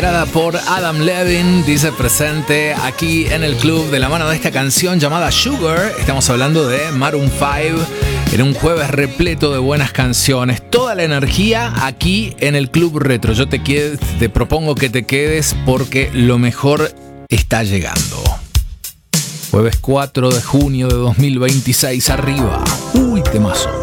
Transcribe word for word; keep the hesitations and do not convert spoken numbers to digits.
Por Adam Levine, dice presente aquí en el club de la mano de esta canción llamada Sugar. Estamos hablando de Maroon cinco en un jueves repleto de buenas canciones. Toda la energía aquí en el Club Retro. Yo te, qued- te propongo que te quedes porque lo mejor está llegando. Jueves cuatro de junio de dos mil veintiséis, arriba. Uy, temazo.